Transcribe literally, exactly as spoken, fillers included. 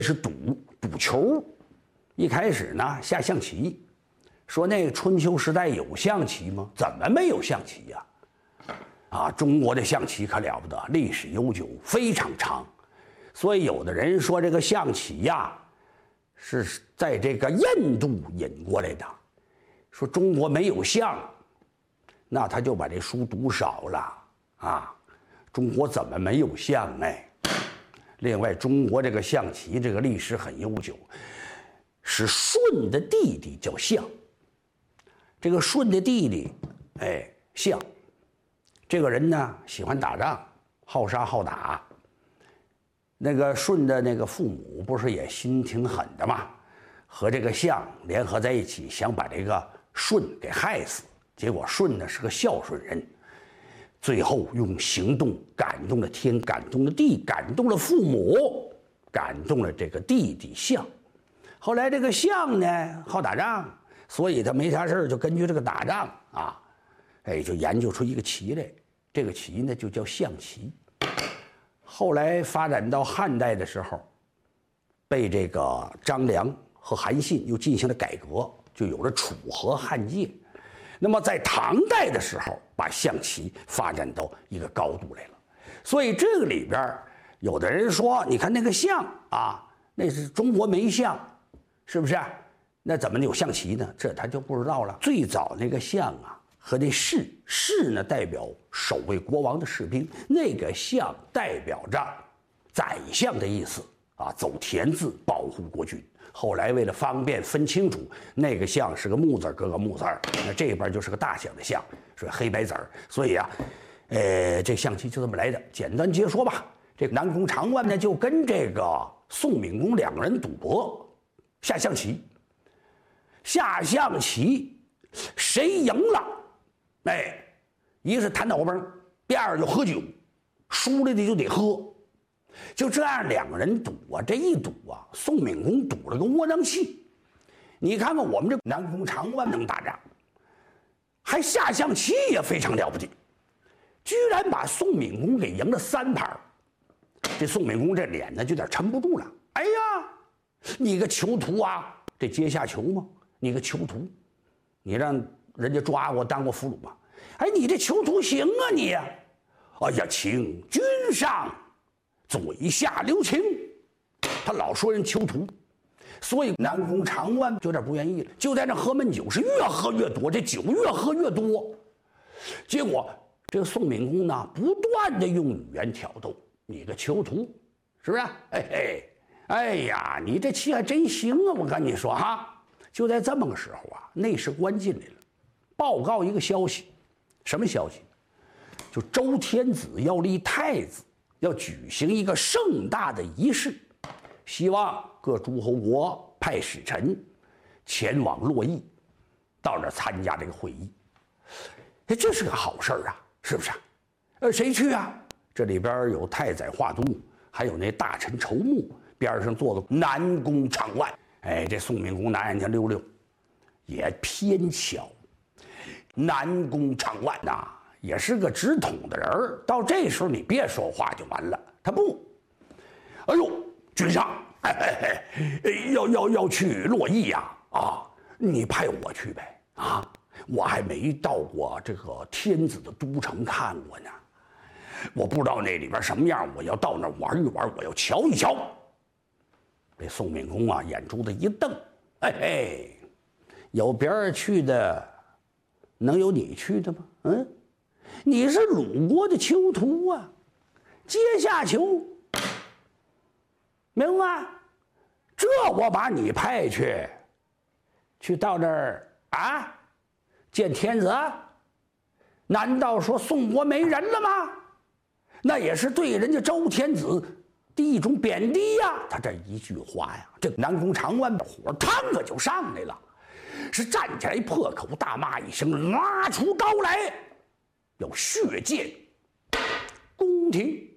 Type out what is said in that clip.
是赌赌球。一开始呢下象棋，说那个春秋时代有象棋吗？怎么没有象棋呀？啊，中国的象棋可了不得，历史悠久，非常长。所以有的人说这个象棋呀，是在这个印度引过来的。说中国没有象，那他就把这书读少了啊。中国怎么没有象哎？另外，中国这个象棋这个历史很悠久，是舜的弟弟叫象。这个舜的弟弟，哎，象，这个人呢喜欢打仗，好杀好打。那个舜的那个父母不是也心挺狠的吗？和这个象联合在一起，想把这个舜给害死。结果舜呢是个孝顺人，最后用行动感动了天，感动了地，感动了父母，感动了这个弟弟象。后来这个象呢好打仗，所以他没啥事就根据这个打仗啊，哎，就研究出一个棋来。这个棋呢就叫象棋。后来发展到汉代的时候，被这个张良和韩信又进行了改革，就有了楚河汉界。那么在唐代的时候，把象棋发展到一个高度来了。所以这个里边有的人说，你看那个象啊，那是中国没象，是不是？那怎么有象棋呢？这他就不知道了。最早那个象啊，和那士士呢代表守卫国王的士兵，那个象代表着宰相的意思啊，走田字保护国君。后来为了方便分清楚，那个象是个木字搁个木字，那这边就是个大小的象，是黑白子儿。所以啊，呃，这象棋就这么来的。简单接说吧，这个南宫长万呢就跟这个宋闵公两个人赌博，下象棋。下象棋，谁赢了？哎，一个是弹脑崩，第二就喝酒，输了的就得喝。就这样两个人赌啊，这一赌啊，宋闵公赌了个窝囊气。你看看我们这南宫长万能打仗，还下象棋也非常了不起，居然把宋闵公给赢了三盘。这宋闵公这脸呢就有点沉不住了。哎呀，你个囚徒啊，这阶下囚吗？你个囚徒，你让人家抓我当过俘虏吗？哎，你这囚徒行啊你！哎呀，请君上，嘴下留情。他老说人囚徒，所以南宫长万就有点不愿意了，就在那喝闷酒，是越喝越多，这酒越喝越多。结果这个宋闵公呢，不断的用语言挑逗，你个囚徒，是不是？哎嘿，哎呀，你这棋还真行啊！我跟你说哈。就在这么个时候啊，内侍官进来了，报告一个消息，什么消息？就周天子要立太子，要举行一个盛大的仪式，希望各诸侯国派使臣前往洛邑，到那儿参加这个会议。哎，这是个好事啊，是不是？呃，谁去啊？这里边有太宰华都，还有那大臣筹募，边上坐的南宫长万。哎，这宋闵公拿眼睛溜溜，也偏巧。南宫长万呐、啊，也是个直统的人儿。到这时候你别说话就完了，他不。哎呦，君上，哎哎哎，要要要去洛邑呀！啊，你派我去呗！啊，我还没到过这个天子的都城看过呢，我不知道那里边什么样，我要到那玩一玩，我要瞧一瞧。这宋闵公啊，眼珠子一瞪，哎嘿，有别人去的，能有你去的吗？嗯，你是鲁国的囚徒啊，阶下囚，明白？这我把你派去，去到那儿啊，见天子，难道说宋国没人了吗？那也是对人家周天子的一种贬低呀！他这一句话呀，这南宫长万的火腾可就上来了，是站起来破口大骂一声，拿出刀来，要血溅宫廷。